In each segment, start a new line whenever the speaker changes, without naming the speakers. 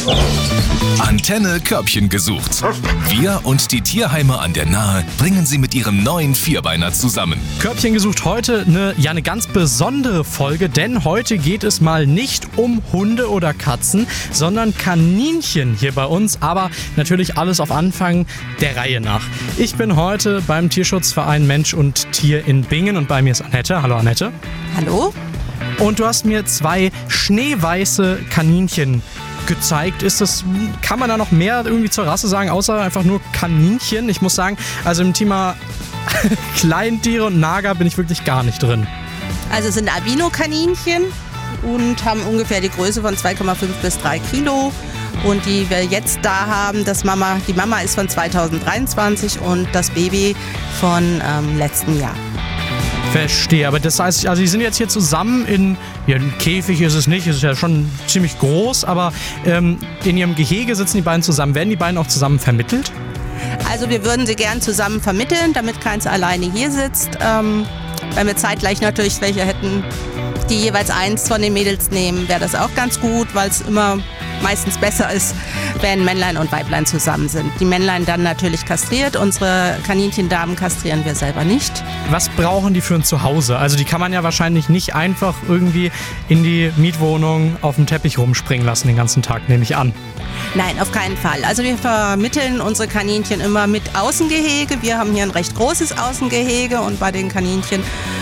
Antenne Körbchen gesucht. Wir und die Tierheime an der Nahe bringen sie mit ihrem neuen Vierbeiner zusammen.
Körbchen gesucht heute eine ganz besondere Folge, denn heute geht es mal nicht um Hunde oder Katzen, sondern Kaninchen hier bei uns, aber natürlich alles auf Anfang der Reihe nach. Ich bin heute beim Tierschutzverein Mensch und Tier in Bingen und bei mir ist Annette. Hallo Annette.
Hallo.
Und du hast mir 2 schneeweiße Kaninchen gezeigt. Kann man da noch mehr irgendwie zur Rasse sagen, außer einfach nur Kaninchen? Ich muss sagen, also im Thema Kleintiere und Nager bin ich wirklich gar nicht drin.
Also es sind Albino-Kaninchen und haben ungefähr die Größe von 2,5 bis 3 Kilo. Und die wir jetzt da haben, die Mama ist von 2023 und das Baby von letzten Jahr.
Verstehe, aber das heißt, also die sind jetzt hier zusammen ein Käfig ist es nicht, es ist ja schon ziemlich groß, aber in ihrem Gehege sitzen die beiden zusammen. Werden die beiden auch zusammen vermittelt?
Also wir würden sie gern zusammen vermitteln, damit keins alleine hier sitzt. Wenn wir zeitgleich natürlich welche hätten, die jeweils eins von den Mädels nehmen, wäre das auch ganz gut, weil es immer meistens besser ist, wenn Männlein und Weiblein zusammen sind. Die Männlein dann natürlich kastriert, unsere Kaninchendamen kastrieren wir selber nicht.
Was brauchen die für ein Zuhause? Also die kann man ja wahrscheinlich nicht einfach irgendwie in die Mietwohnung auf dem Teppich rumspringen lassen den ganzen Tag, nehme ich an.
Nein, auf keinen Fall. Also wir vermitteln unsere Kaninchen immer mit Außengehege. Wir haben hier ein recht großes Außengehege und bei den Kaninchen,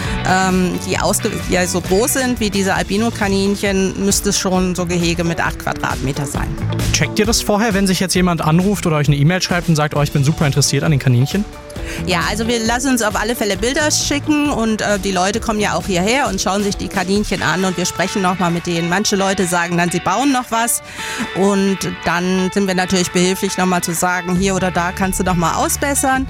die so groß sind wie diese Albino-Kaninchen, müsste es schon so Gehege mit 8 Quadratmeter sein.
Checkt ihr das vorher, wenn sich jetzt jemand anruft oder euch eine E-Mail schreibt und sagt, ich bin super interessiert an den Kaninchen?
Ja, also wir lassen uns auf alle Fälle Bilder schicken und die Leute kommen ja auch hierher und schauen sich die Kaninchen an und wir sprechen nochmal mit denen. Manche Leute sagen dann, sie bauen noch was und dann sind wir natürlich behilflich nochmal zu sagen, hier oder da kannst du noch mal ausbessern.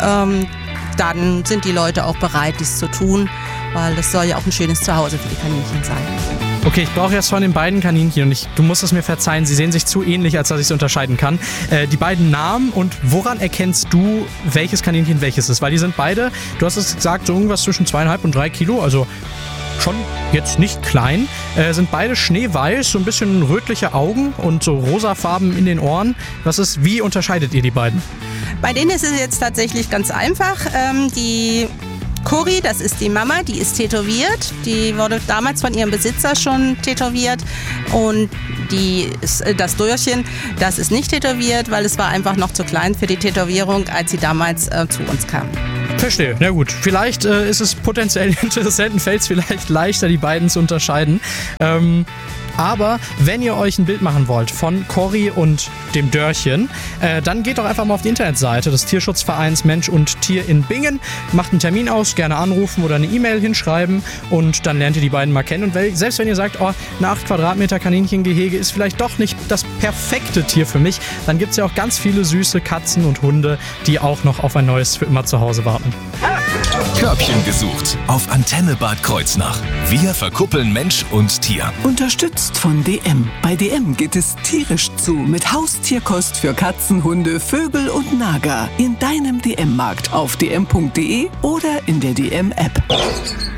Dann sind die Leute auch bereit, dies zu tun, weil das soll ja auch ein schönes Zuhause für die Kaninchen sein.
Okay, ich brauche jetzt von den beiden Kaninchen und du musst es mir verzeihen, sie sehen sich zu ähnlich, als dass ich es unterscheiden kann. Die beiden Namen und woran erkennst du, welches Kaninchen welches ist? Weil die sind beide, du hast es gesagt, so irgendwas zwischen 2,5 und 3 Kilo, also schon jetzt nicht klein, sind beide schneeweiß, so ein bisschen rötliche Augen und so rosafarben in den Ohren. Wie unterscheidet ihr die beiden?
Bei denen ist es jetzt tatsächlich ganz einfach. Die Cori, das ist die Mama, die ist tätowiert. Die wurde damals von ihrem Besitzer schon tätowiert. Und das Dörrchen, das ist nicht tätowiert, weil es war einfach noch zu klein für die Tätowierung, als sie damals zu uns kam.
Verstehe. Na gut, vielleicht ist es potenziell interessant, fällt es vielleicht leichter, die beiden zu unterscheiden. Aber wenn ihr euch ein Bild machen wollt von Cori und dem Dörrchen, dann geht doch einfach mal auf die Internetseite des Tierschutzvereins Mensch und Tier in Bingen, macht einen Termin aus, gerne anrufen oder eine E-Mail hinschreiben und dann lernt ihr die beiden mal kennen. Und selbst wenn ihr sagt, eine 8 Quadratmeter Kaninchengehege ist vielleicht doch nicht das perfekte Tier für mich, dann gibt es ja auch ganz viele süße Katzen und Hunde, die auch noch auf ein neues für immer zu Hause warten.
Körbchen gesucht auf Antenne Bad Kreuznach. Wir verkuppeln Mensch und Tier.
Unterstützt von DM. Bei DM geht es tierisch zu mit Haustierkost für Katzen, Hunde, Vögel und Nager. In deinem DM-Markt auf dm.de oder in der DM-App.